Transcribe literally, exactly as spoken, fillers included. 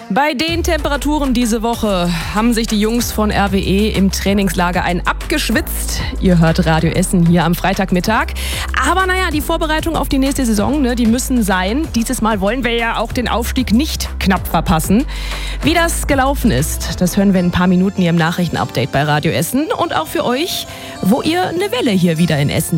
Bei den Temperaturen diese Woche haben sich die Jungs von R W E im Trainingslager einen abgeschwitzt. Ihr hört Radio Essen hier am Freitagmittag. Aber naja, die Vorbereitung auf die nächste Saison, ne, die müssen sein. Dieses Mal wollen wir ja auch den Aufstieg nicht knapp verpassen. Wie das gelaufen ist, das hören wir in ein paar Minuten hier im Nachrichtenupdate bei Radio Essen. Und auch für euch, wo ihr eine Welle hier wieder in Essen